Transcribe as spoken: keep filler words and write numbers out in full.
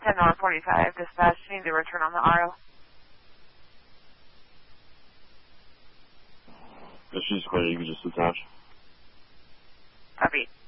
ten North forty-five, dispatch. Need to return on the R O. If she's clear, you can just attach. Copy.